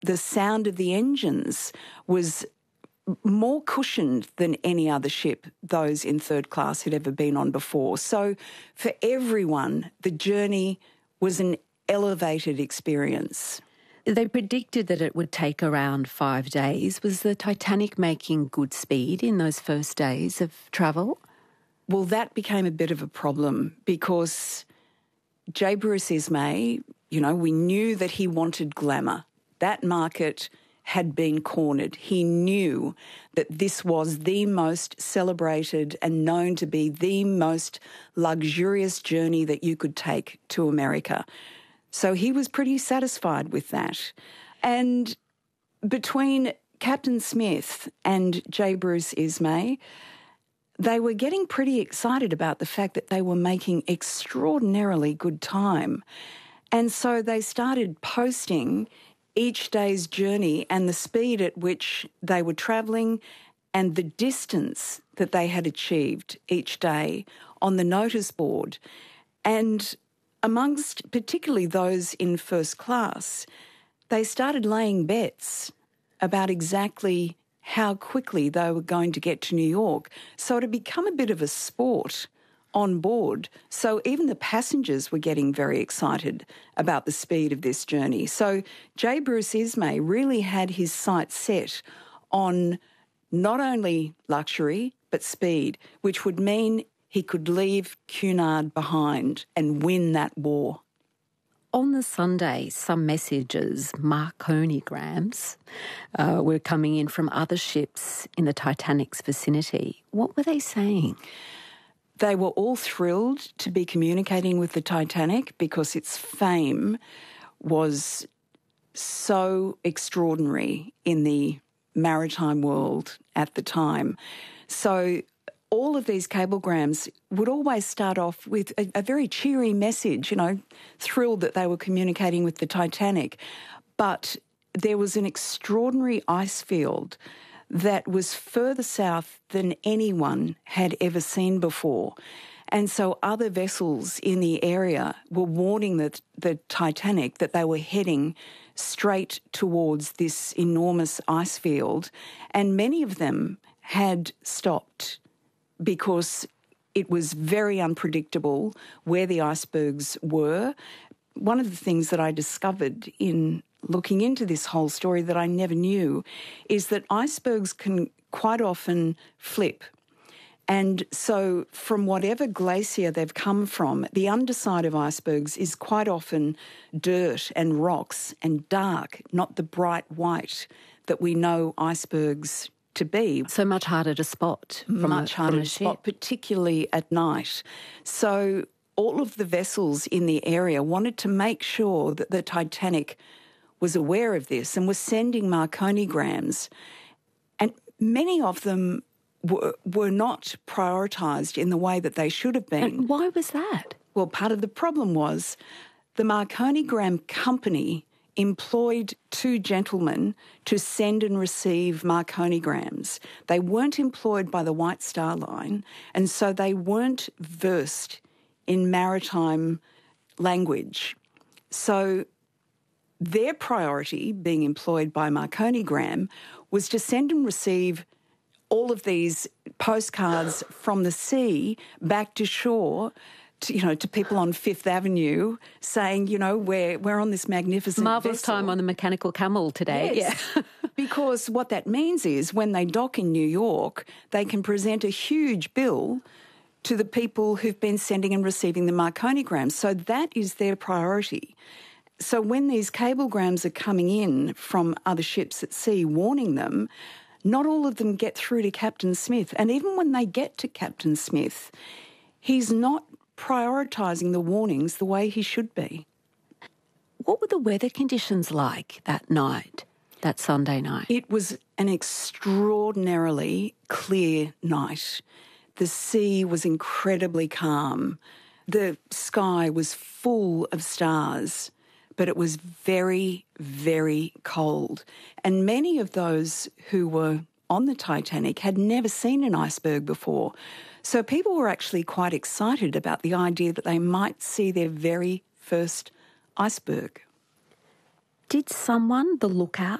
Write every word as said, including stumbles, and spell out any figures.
the sound of the engines was more cushioned than any other ship those in third class had ever been on before. So for everyone, the journey was an elevated experience. They predicted that it would take around five days. Was the Titanic making good speed in those first days of travel? Well, that became a bit of a problem because J. Bruce Ismay, you know, we knew that he wanted glamour. That market had been cornered. He knew that this was the most celebrated and known to be the most luxurious journey that you could take to America. So he was pretty satisfied with that. And between Captain Smith and J. Bruce Ismay, they were getting pretty excited about the fact that they were making extraordinarily good time. And so they started posting each day's journey and the speed at which they were travelling and the distance that they had achieved each day on the notice board. And amongst particularly those in first class, they started laying bets about exactly how quickly they were going to get to New York. So it had become a bit of a sport on board. So even the passengers were getting very excited about the speed of this journey. So J. Bruce Ismay really had his sights set on not only luxury, but speed, which would mean he could leave Cunard behind and win that war. On the Sunday, some messages, Marconigrams, uh, were coming in from other ships in the Titanic's vicinity. What were they saying? They were all thrilled to be communicating with the Titanic because its fame was so extraordinary in the maritime world at the time. So all of these cablegrams would always start off with a, a very cheery message, you know, thrilled that they were communicating with the Titanic. But there was an extraordinary ice field that was further south than anyone had ever seen before. And so other vessels in the area were warning the, the Titanic that they were heading straight towards this enormous ice field. And many of them had stopped because it was very unpredictable where the icebergs were. One of the things that I discovered in looking into this whole story that I never knew is that icebergs can quite often flip. And so from whatever glacier they've come from, the underside of icebergs is quite often dirt and rocks and dark, not the bright white that we know icebergs to be. So much harder to spot from much a, harder from a to ship. spot, particularly at night. So all of the vessels in the area wanted to make sure that the Titanic was aware of this and was sending Marconigrams. And many of them were, were not prioritised in the way that they should have been. And why was that? Well, part of the problem was the Marconigram company employed two gentlemen to send and receive Marconigrams. They weren't employed by the White Star Line, and so they weren't versed in maritime language. So their priority, being employed by Marconigram, was to send and receive all of these postcards from the sea back to shore, to, you know, to people on Fifth Avenue saying, you know, we're, we're on this magnificent Marvellous vessel. time on the mechanical camel today. Yes. Yeah. Because what that means is when they dock in New York, they can present a huge bill to the people who've been sending and receiving the Marconigrams. So that is their priority. So when these cablegrams are coming in from other ships at sea warning them, not all of them get through to Captain Smith. And even when they get to Captain Smith, he's not prioritising the warnings the way he should be. What were the weather conditions like that night, that Sunday night? It was an extraordinarily clear night. The sea was incredibly calm. The sky was full of stars, but it was very, very cold. And many of those who were on the Titanic had never seen an iceberg before. So people were actually quite excited about the idea that they might see their very first iceberg. Did someone, the lookout,